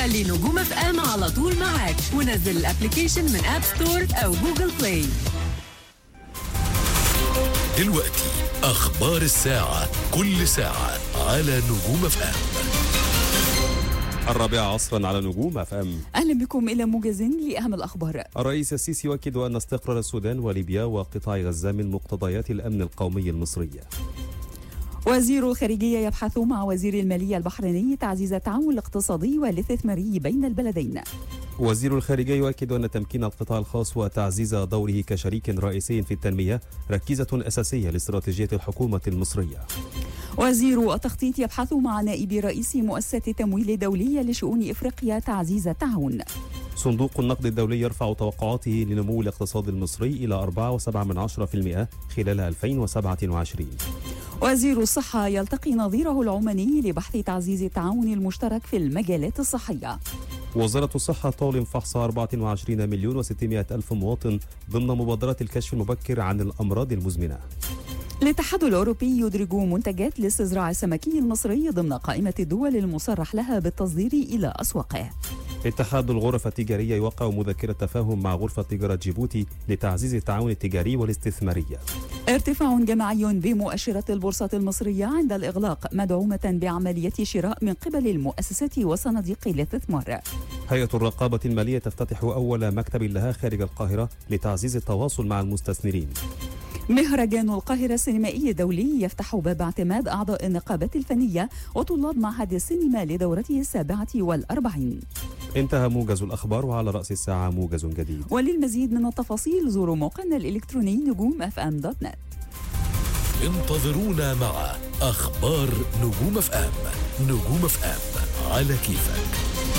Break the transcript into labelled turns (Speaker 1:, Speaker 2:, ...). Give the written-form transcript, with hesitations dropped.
Speaker 1: خلي نجوم اف ام على طول معاك، ونزل الابليكيشن من اب ستور او جوجل بلاي.
Speaker 2: دلوقتي أخبار الساعة، كل ساعة على نجوم اف ام.
Speaker 3: 4 عصرا على نجوم اف ام.
Speaker 4: اهلا بكم الى موجز لاهم الاخبار.
Speaker 3: الرئيس السيسي يؤكد ان استقرار السودان وليبيا وقطاع غزة من مقتضيات الامن القومي المصري.
Speaker 4: وزير الخارجية يبحث مع وزير المالية البحريني تعزيز التعاون الاقتصادي والاستثماري بين البلدين.
Speaker 3: وزير الخارجية يؤكد أن تمكين القطاع الخاص وتعزيز دوره كشريك رئيسي في التنمية ركيزة أساسية لاستراتيجية الحكومة المصرية.
Speaker 4: وزير التخطيط يبحث مع نائب رئيس مؤسسة التمويل الدولية لشؤون إفريقيا تعزيز التعاون.
Speaker 3: صندوق النقد الدولي يرفع توقعاته لنمو الاقتصاد المصري إلى 4.7% خلال 2027.
Speaker 4: وزير الصحة يلتقي نظيره العماني لبحث تعزيز التعاون المشترك في المجالات الصحية.
Speaker 3: وزارة الصحة تعلن فحص 24,600,000 مواطن ضمن مبادرة الكشف المبكر عن الأمراض المزمنة.
Speaker 4: الاتحاد الأوروبي يدرج منتجات الاستزراع السمكي المصري ضمن قائمة الدول المصرح لها بالتصدير إلى أسواقه.
Speaker 3: اتحاد الغرف التجارية يوقع مذكرة تفاهم مع غرفة تجارة جيبوتي لتعزيز التعاون التجاري والاستثماري.
Speaker 4: ارتفاع جماعي بمؤشرات البورصة المصرية عند الإغلاق مدعومة بعملية شراء من قبل المؤسسات وصناديق الاستثمار.
Speaker 3: هيئة الرقابة المالية تفتتح أول مكتب لها خارج القاهرة لتعزيز التواصل مع المستثمرين.
Speaker 4: مهرجان القاهرة السينمائي الدولي يفتح باب اعتماد أعضاء النقابات الفنية وطلاب معهد السينما لدورته 47.
Speaker 3: انتهى موجز الأخبار، وعلى رأس الساعة موجز جديد.
Speaker 4: وللمزيد من التفاصيل زوروا موقعنا الإلكتروني نجوم-fm.net.
Speaker 2: انتظرونا مع أخبار نجوم اف ام. نجوم اف ام على كيفك.